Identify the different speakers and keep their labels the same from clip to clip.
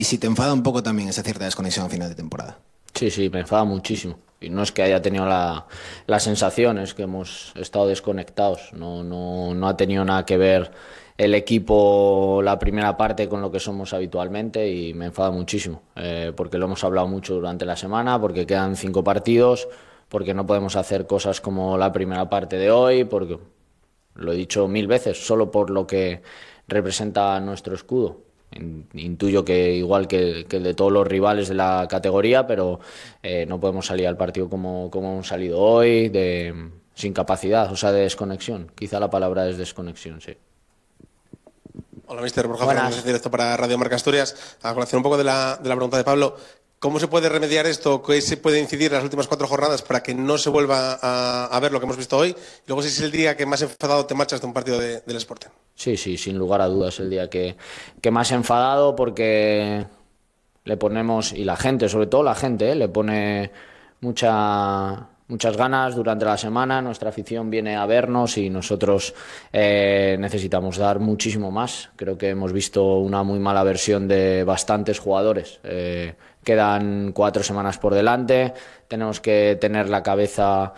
Speaker 1: Y si te enfada un poco también esa cierta desconexión a final de temporada.
Speaker 2: Sí, me enfada muchísimo. Y no es que haya tenido la sensación, es que hemos estado desconectados. No ha tenido nada que ver el equipo la primera parte con lo que somos habitualmente y me enfada muchísimo. Porque lo hemos hablado mucho durante la semana, porque quedan 5 partidos, porque no podemos hacer cosas como la primera parte de hoy, porque lo he dicho 1000 veces, solo por lo que representa nuestro escudo. Intuyo que igual que el de todos los rivales de la categoría, pero no podemos salir al partido como hemos salido hoy, sin capacidad, o sea, de desconexión. Quizá la palabra es desconexión, sí.
Speaker 3: Hola, mister Borja
Speaker 2: Buenas.
Speaker 3: Fernández, directo para Radio Marca Asturias. A colación un poco de la pregunta de Pablo, ¿cómo se puede remediar esto? ¿Qué se puede incidir en las últimas 4 jornadas para que no se vuelva a ver lo que hemos visto hoy? Y luego, si es el día que más enfadado te marchas de un partido del Sporting.
Speaker 2: Sí, sin lugar a dudas, el día que más enfadado porque le ponemos, y la gente, sobre todo la gente, le pone muchas ganas durante la semana, nuestra afición viene a vernos y nosotros necesitamos dar muchísimo más. Creo que hemos visto una muy mala versión de bastantes jugadores. Quedan 4 semanas por delante, tenemos que tener la cabeza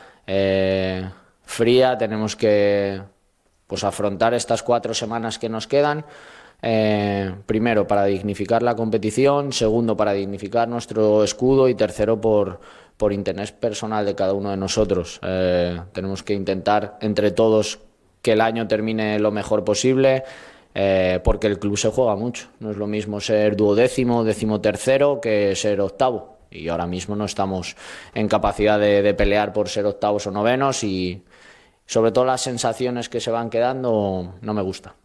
Speaker 2: fría, tenemos que afrontar estas 4 semanas que nos quedan. Primero, para dignificar la competición, segundo, para dignificar nuestro escudo y tercero, por interés personal de cada uno de nosotros. Tenemos que intentar entre todos que el año termine lo mejor posible, porque el club se juega mucho. No es lo mismo ser 12º, 13º que ser 8º. Y ahora mismo no estamos en capacidad de pelear por ser 8º o 9º y sobre todo las sensaciones que se van quedando no me gusta.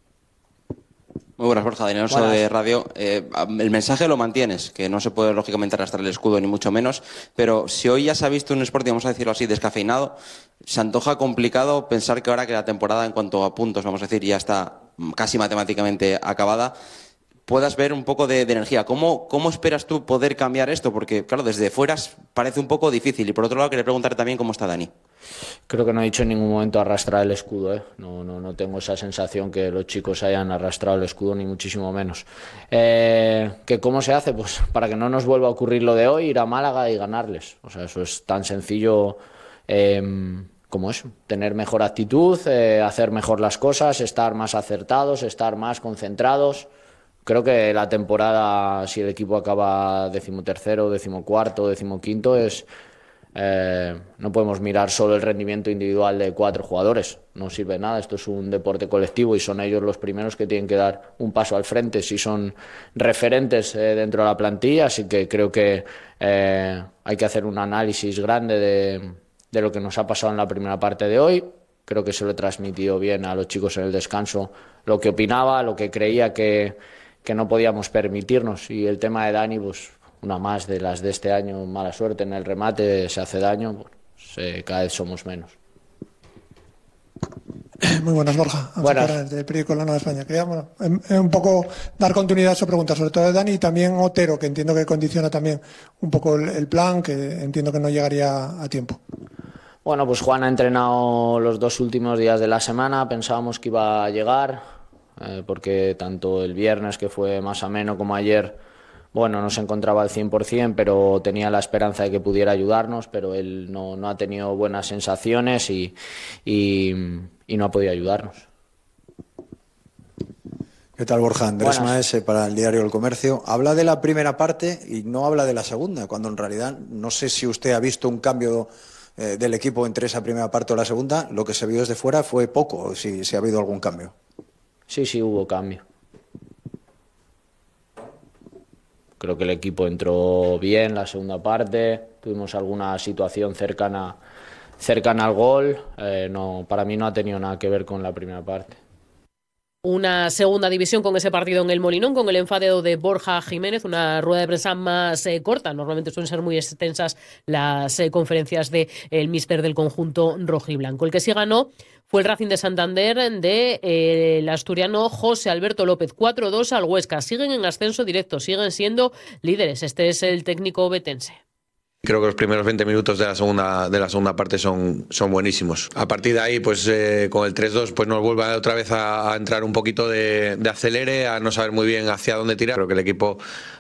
Speaker 4: Muy buenas, Borja, Daniel Alonso de Radio. El mensaje lo mantienes, que no se puede lógicamente arrastrar el escudo ni mucho menos, pero si hoy ya se ha visto un Sporting, vamos a decirlo así, descafeinado, se antoja complicado pensar que ahora que la temporada en cuanto a puntos, vamos a decir, ya está casi matemáticamente acabada, puedas ver un poco de energía. ¿Cómo esperas tú poder cambiar esto? Porque, claro, desde fuera parece un poco difícil. Y por otro lado, quería preguntar también cómo está Dani.
Speaker 2: Creo que no he dicho en ningún momento arrastrar el escudo, ¿eh? No tengo esa sensación que los chicos hayan arrastrado el escudo, ni muchísimo menos. ¿Que cómo se hace? Pues para que no nos vuelva a ocurrir lo de hoy, ir a Málaga y ganarles. O sea, eso es tan sencillo como eso. Tener mejor actitud, hacer mejor las cosas, estar más acertados, estar más concentrados. Creo que la temporada, si el equipo acaba 13º, 14º, 15º, no podemos mirar solo el rendimiento individual de 4 jugadores. No sirve nada, esto es un deporte colectivo y son ellos los primeros que tienen que dar un paso al frente si son referentes dentro de la plantilla. Así que creo que hay que hacer un análisis grande de lo que nos ha pasado en la primera parte de hoy. Creo que se lo he transmitido bien a los chicos en el descanso, lo que opinaba, lo que creía que no podíamos permitirnos. Y el tema de Dani, pues una más de las de este año, mala suerte en el remate, se hace daño, pues, cada vez somos menos.
Speaker 5: Muy buenas, Borja.
Speaker 2: Buenas.
Speaker 5: Del periódico La Nueva España. Quería un poco dar continuidad a su pregunta, sobre todo de Dani y también Otero, que entiendo que condiciona también un poco el plan, que entiendo que no llegaría a tiempo.
Speaker 2: Bueno, pues Juan ha entrenado los 2 últimos días de la semana, pensábamos que iba a llegar, porque tanto el viernes, que fue más ameno, como ayer, bueno, no se encontraba al 100%, pero tenía la esperanza de que pudiera ayudarnos, pero él no ha tenido buenas sensaciones y no ha podido ayudarnos.
Speaker 6: ¿Qué tal, Borja? Andrés
Speaker 2: Buenas.
Speaker 6: Maese para el diario El Comercio. Habla de la primera parte y no habla de la segunda, cuando en realidad no sé si usted ha visto un cambio del equipo entre esa primera parte o la segunda. Lo que se vio desde fuera fue poco, si ha habido algún cambio.
Speaker 2: Sí, hubo cambio. Creo que el equipo entró bien la segunda parte, tuvimos alguna situación cercana al gol. Para mí no ha tenido nada que ver con la primera parte.
Speaker 7: Una segunda división con ese partido en el Molinón, con el enfadado de Borja Jiménez, una rueda de prensa más corta. Normalmente suelen ser muy extensas las conferencias del míster del conjunto rojiblanco. El que sí ganó fue el Racing de Santander el asturiano José Alberto López. 4-2 al Huesca. Siguen en ascenso directo, siguen siendo líderes. Este es el técnico betense.
Speaker 8: Creo que los primeros 20 minutos de la segunda parte son buenísimos. A partir de ahí, pues con el 3-2 pues nos vuelve otra vez a entrar un poquito de acelere, a no saber muy bien hacia dónde tirar. Creo que el equipo